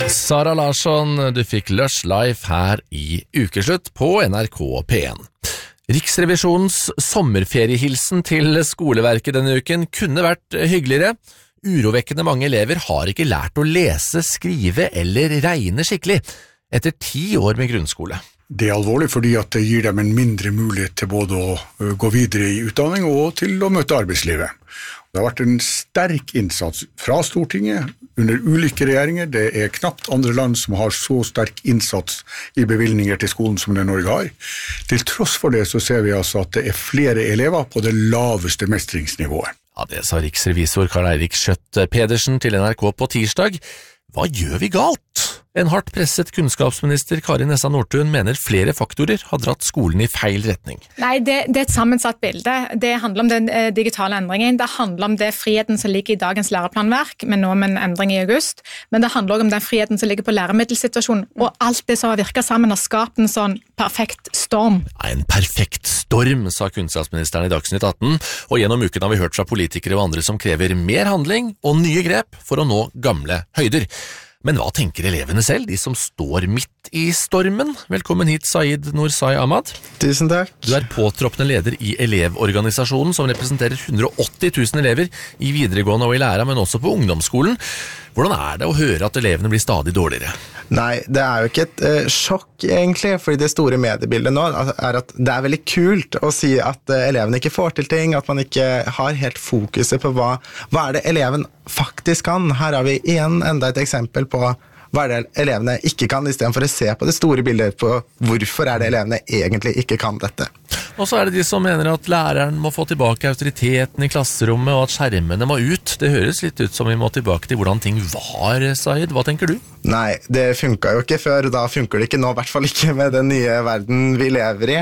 Sara Larsson, du fikk Lush Life her i ukeslutt på NRK P1. Riksrevisjonens sommerferiehilsen til skoleverket denne uken kunne vært hyggeligere. Urovekkende mange elever har ikke lært å lese, skrive eller regne skikkelig etter 10 år med grunnskole. Det er alvorlig fordi at det gir dem en mindre mulighet til både å gå videre i utdanning og til å møte arbeidslivet. Det har vært en sterk innsats fra Stortinget under ulike regjeringer. Det er knapt andre land som har så sterk innsats i bevilgninger til skolen som det Norge har. Til tross for det så ser vi altså at det er flere elever på det laveste mestringsnivået. Ja, det sa riksrevisor Karl Eirik Schjøtt Pedersen til NRK på tirsdag. Hva gjør vi galt? En hardt presset kunnskapsminister Kari Nessa Nordtun mener flere faktorer har dratt skolen i feil retning. Nei, det er et sammensatt bilde. Det handler om den digitale endringen. Det handler om det friheten som ligger i dagens læreplanverk, men nå med en endring i august. Men det handler også om den friheten som ligger på læremiddelsituasjonen. Og alt det som har virket sammen har skapt en sånn perfekt storm. En perfekt storm, sa kunnskapsministeren i Dagsnytt 18. Og gjennom uken har vi hørt fra politikere og andre som krever mer handling og nye grep for å nå gamle høyder. Men hva tenker elevene selv, de som står midt i stormen? Velkommen hit, Saeed Norsai Ahmad. Tusen takk. Du er påtroppende leder i Elevorganisasjonen, som representerer 180 000 elever i videregående og i læra, men også på ungdomsskolen. Hvordan er det å høre at elevene blir stadig dårligere? Nei, det er jo ikke et sjokk egentlig, fordi det store mediebildet nå er at det er veldig kult å si at elevene ikke får til ting, at man ikke har helt fokuset på hva er det eleven faktisk kan. Her har vi enda et eksempel på hva er det elevene ikke kan, i stedet for å se på det store bildet på hvorfor er det elevene egentlig ikke kan dette. Og så er det de som mener at læreren må få tilbake autoriteten i klasserommet, og at skjermene må ut. Det høres litt ut som vi må tilbake til hvordan ting var, Saeed. Hva tenker du? Nei, det funket jo ikke før, da funker det ikke nå, i hvert fall ikke med den nye verden vi lever i.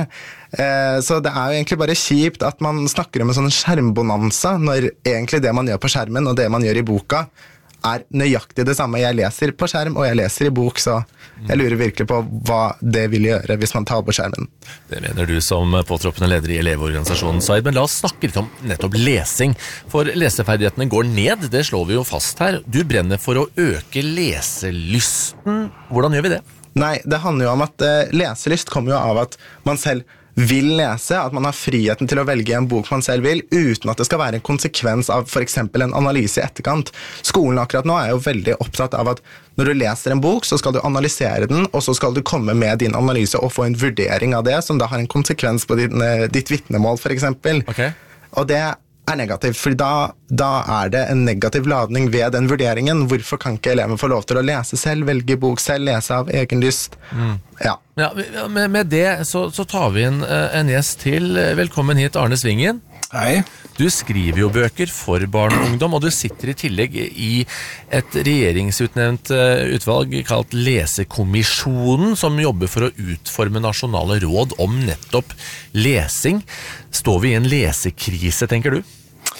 Så det er jo egentlig bare kjipt at man snakker om en sånn skjermbonanza, når egentlig det man gjør på skjermen og det man gjør i boka, er nøyaktig det samme. Jeg leser på skjerm, og jeg leser i bok, så jeg lurer virkelig på hva det vil gjøre hvis man tar på skjermen. Det mener du som påtroppende leder i Elevorganisasjonen, Saeed, men la oss snakke litt om nettopp lesing. For leseferdighetene går ned, det slår vi jo fast her. Du brenner for å øke leselysten. Hvordan gjør vi det? Nei, det handler jo om at leselyst kommer jo av at man selv vil lese, at man har friheten til å velge en bok man selv vil, uten at det skal være en konsekvens av for eksempel en analyse i etterkant. Skolen akkurat nå er jo veldig opptatt av at når du leser en bok, så skal du analysere den, og så skal du komme med din analyse og få en vurdering av det, som da har en konsekvens på ditt vitnemål, for eksempel. Okay. Og det er negativt, for da er det en negativ ladning ved den vurderingen. Hvorfor kan ikke eleven få lov til å lese selv, velge bok selv, lese av egen lyst? Ja. Ja, med det så tar vi inn en gjest til. Velkommen hit, Arne Svingen. Hei. Du skriver jo bøker for barn og ungdom, og du sitter i tillegg i et regjeringsutnevnt utvalg kalt Lesekommisjonen, som jobber for å utforme nasjonale råd om nettopp lesing. Står vi i en lesekrise, tenker du?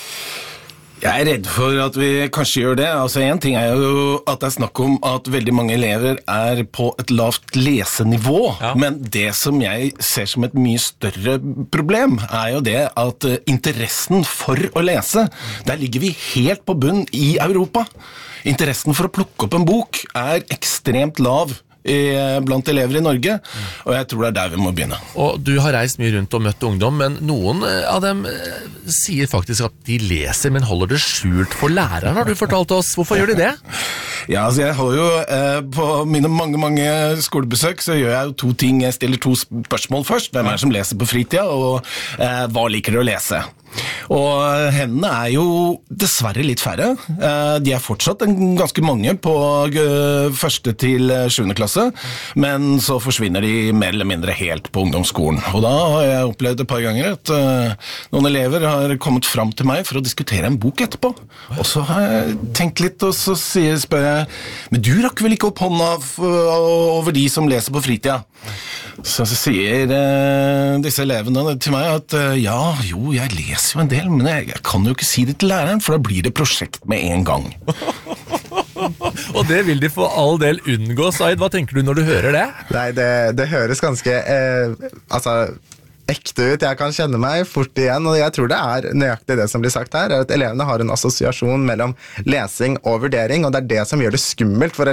Jeg er redd for at vi kanskje gjør det. Altså, en ting er jo at det er snakk om at veldig mange elever er på et lavt lesenivå, men det som jeg ser som et mye større problem er jo det at interessen for å lese, der ligger vi helt på bunn i Europa. Interessen for å plukke opp en bok er ekstremt lav blant elever i Norge, og jeg tror det er der vi må begynne. Og du har reist mye rundt og møtt ungdom, men noen av dem sier faktisk at de leser, men holder det skjult for læreren, har du fortalt oss. Hvorfor gjør de det? Ja, altså jeg har jo på mine mange skolebesøk så gjør jeg jo 2 ting. Jeg stiller 2 spørsmål først. Hvem er det som leser på fritida, og hva liker du å lese? Og hendene er jo dessverre litt færre. De er fortsatt ganske mange på 1. til 7. klasse, men så forsvinner de mer eller mindre helt på ungdomsskolen. Og da har jeg opplevd et par ganger at noen elever har kommet fram til meg for å diskutere en bok etterpå. Og så har jeg tenkt litt, og så spør jeg, men du rakk vel ikke opp hånda over de som leser på fritida? Så sier disse elevene til meg at jeg leser jo en del, men jeg kan jo ikke si det til læreren, for da blir det prosjekt med en gang. Og det vil de for all del unngå, Saeed. Hva tenker du når du hører det? Nei, det høres ganske ekte ut. Jeg kan kjenne meg fort igjen, og jeg tror det er nøyaktig det som blir sagt her, er at elevene har en assosiasjon mellom lesing og vurdering, og det er det som gjør det skummelt for